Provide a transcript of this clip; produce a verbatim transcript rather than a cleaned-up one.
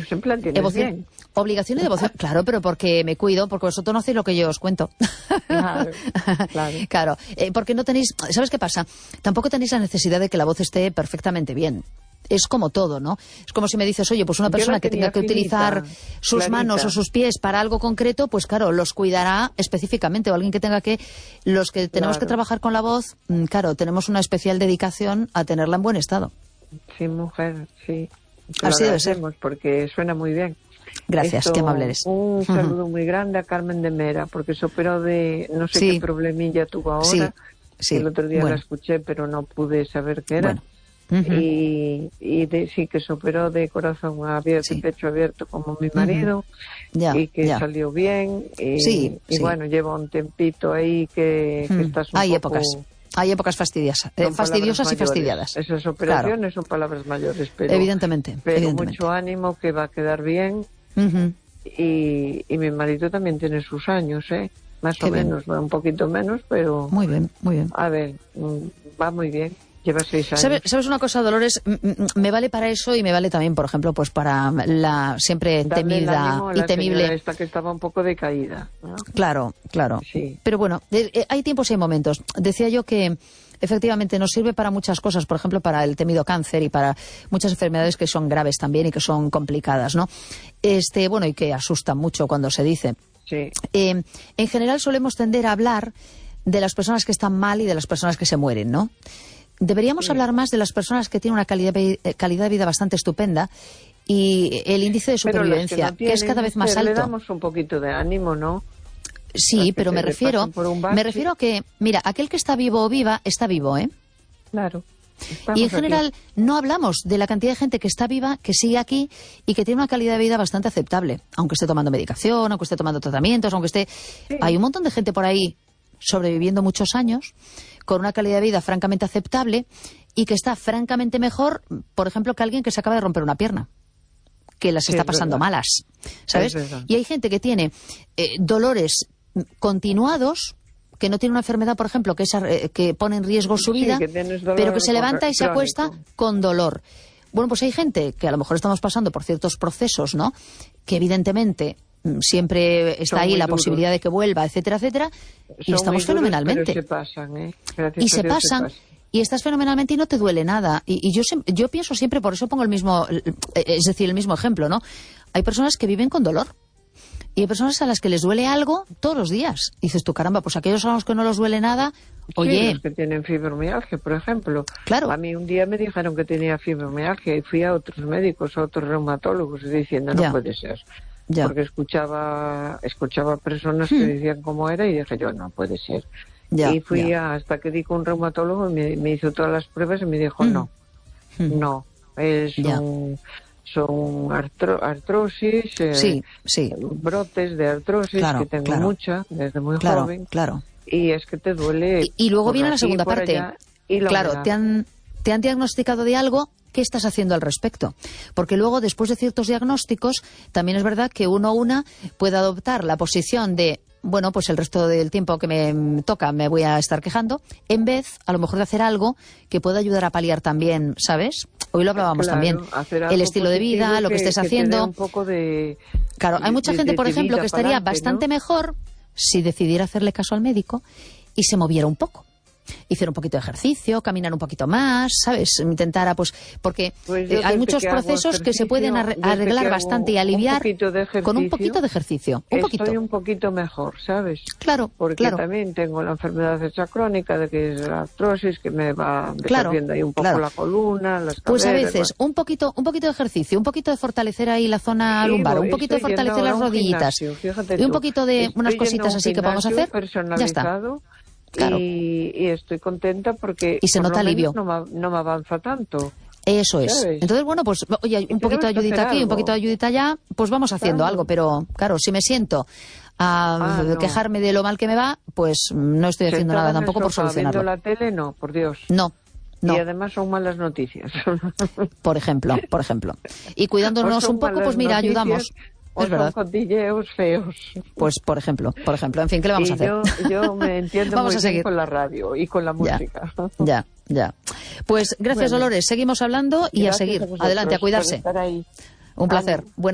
Pues en plan tienes Devoción, bien. obligación y devoción. Claro, pero porque me cuido, porque vosotros no hacéis lo que yo os cuento. Claro, claro. Claro, eh, porque no tenéis... ¿Sabes qué pasa? Tampoco tenéis la necesidad de que la voz esté perfectamente bien. Es como todo, ¿no? Es como si me dices, oye, pues una persona que tenga que finita, utilizar sus clarita. manos o sus pies para algo concreto, pues claro, los cuidará específicamente. O alguien que tenga que... Los que tenemos Claro. que trabajar con la voz, mm, claro, tenemos una especial dedicación a tenerla en buen estado. Sí, mujer, sí. Te Así lo debe ser. agradecemos porque suena muy bien. Gracias, Esto, qué amable eres. Un saludo muy grande a Carmen de Mera, porque se operó de no sé Sí. qué problemilla tuvo ahora. Sí, sí. El otro día Bueno. la escuché, pero no pude saber qué era. Bueno. Ujú. Y, y de, sí, que se operó de corazón abierto, Sí. pecho abierto como mi marido, Ya, y que ya. salió bien. Y, Sí, y sí. bueno, lleva un tempito ahí que, que Mm. estás un Hay poco... épocas. Hay épocas fastidiosas, eh, son fastidiosas palabras y fastidiadas. mayores. Esas operaciones son palabras mayores, pero, Evidentemente, pero evidentemente. mucho ánimo, que va a quedar bien. Ujú. Y, y mi marido también tiene sus años, ¿eh? Más Qué o bien. menos, va un poquito menos, pero Muy bien, muy bien. a ver, mm, va muy bien. Lleva seis años. ¿Sabes, ¿Sabes una cosa, Dolores? M- m- Me vale para eso y me vale también, por ejemplo, pues para la siempre Darle el temida ánimo a y la temible. señora esta que estaba un poco decaída, ¿no? Claro, claro. Sí. Pero bueno, eh, eh, hay tiempos y hay momentos. Decía yo que efectivamente nos sirve para muchas cosas, por ejemplo, para el temido cáncer y para muchas enfermedades que son graves también y que son complicadas, ¿no? Este, bueno, y que asustan mucho cuando se dice. Sí. Eh, en general solemos tender a hablar de las personas que están mal y de las personas que se mueren, ¿no? Deberíamos Sí. hablar más de las personas que tienen una calidad, de- calidad de vida bastante estupenda y el índice de Pero las supervivencia, no que, es tienen, cada vez más le alto. damos un poquito de ánimo, ¿no? Sí, Las que pero se me le refiero, pasan por un bache. me refiero a que, mira, aquel que está vivo o viva, está vivo, ¿eh? Claro. Estamos Y en aquí. general no hablamos de la cantidad de gente que está viva, que sigue aquí y que tiene una calidad de vida bastante aceptable, aunque esté tomando medicación, aunque esté tomando tratamientos, aunque esté... Sí. Hay un montón de gente por ahí sobreviviendo muchos años, con una calidad de vida francamente aceptable y que está francamente mejor, por ejemplo, que alguien que se acaba de romper una pierna, que las Sí, está es pasando verdad. malas, ¿sabes? Es verdad. Y hay gente que tiene eh, dolores continuados, que no tiene una enfermedad, por ejemplo, que, es, eh, que pone en riesgo su Sí, vida, que tienes dolor pero que se levanta y se crónico. acuesta con dolor. Bueno, pues hay gente que a lo mejor estamos pasando por ciertos procesos, ¿no? Que evidentemente mm, siempre está Son ahí muy la duros. posibilidad de que vuelva, etcétera, etcétera, y Son estamos muy duros, fenomenalmente. pero se pasan, ¿eh? Gracias Y a se Dios pasan, y estás fenomenalmente y no te duele nada. Y, y yo, siem- yo pienso siempre, por eso pongo el mismo, eh, es decir, el mismo ejemplo, ¿no? Hay personas que viven con dolor. Y hay personas a las que les duele algo todos los días. Y dices tú, caramba, pues aquellos a los que no les duele nada, Sí, oye, los que tienen fibromialgia, por ejemplo. Claro. A mí un día me dijeron que tenía fibromialgia y fui a otros médicos, a otros reumatólogos, diciendo, no Ya. puede ser. ya. Porque escuchaba escuchaba personas que decían cómo era y dije yo, no puede ser. Ya, y fui ya. a- hasta que di con un reumatólogo y me, me hizo todas las pruebas y me dijo, Mm. no, Mm. no, es Ya. un... Son artro- artrosis, eh, Sí, sí, brotes de artrosis, Claro, que tengo claro. mucha desde muy claro, joven, claro. y es que te duele. Y, y luego por viene la aquí, segunda por parte. allá, y la Claro, humedad. te han, te han diagnosticado de algo, ¿qué estás haciendo al respecto? Porque luego, después de ciertos diagnósticos, también es verdad que uno a una puede adoptar la posición de, bueno, pues el resto del tiempo que me toca me voy a estar quejando, en vez, a lo mejor, de hacer algo que pueda ayudar a paliar también, ¿sabes? Hoy lo hablábamos Claro, también. hacer algo El estilo de positivo vida, lo que, estés te dé haciendo. un poco de, Claro, hay mucha de- gente, de- por de ejemplo, vida que estaría pa'lante, bastante ¿no? mejor si decidiera hacerle caso al médico y se moviera un poco. Hiciera un poquito de ejercicio, caminar un poquito más, ¿sabes? Intentara, pues, porque Pues yo eh, hay desde muchos que hago procesos que se ejercicio, pueden arre- desde que arreglar hago bastante y un aliviar poquito de con un ejercicio, poquito de ejercicio. Un poquito. Estoy un poquito mejor, ¿sabes? Claro, Porque claro. también tengo la enfermedad esa crónica de que es la artrosis, que me va Claro, deshaciendo ahí un poco claro. la columna, las Pues a caderas, veces un poquito, un poquito de ejercicio, un poquito de fortalecer ahí la zona Sí, lumbar, voy- un poquito de estoy yendo fortalecer ahora las a un rodillitas gimnasio, fíjate y un tú. poquito de Estoy unas yendo a cositas un así que podemos gimnasio hacer. Ya está. personalizado. Claro. Y, y estoy contenta porque Y se por nota lo alivio. menos no, me, no me avanza tanto. Eso es. ¿Sabes? Entonces, bueno, pues, oye, un Y poquito de tenemos que ayudita hacer aquí, un algo. poquito de ayudita allá, pues vamos haciendo Claro. algo. Pero, claro, si me siento a Ah, no. quejarme de lo mal que me va, pues no estoy haciendo Sentada nada en el tampoco por sofá solucionarlo. viendo la tele, no, por Dios. No, no, Y además son malas noticias. por ejemplo, por ejemplo. Y cuidándonos O son un poco, malas pues mira, noticias, ayudamos. O Es verdad. son cotilleos feos. Pues, por ejemplo, por ejemplo. En fin, ¿qué le vamos y a hacer? Yo, yo me entiendo Vamos muy a bien seguir. con la radio y con la Ya, música. ya, ya. Pues gracias, Bueno. Dolores. Seguimos hablando y Gracias a seguir. vosotros Adelante, a por cuidarse. estar ahí. Un placer. Ánimo. Buen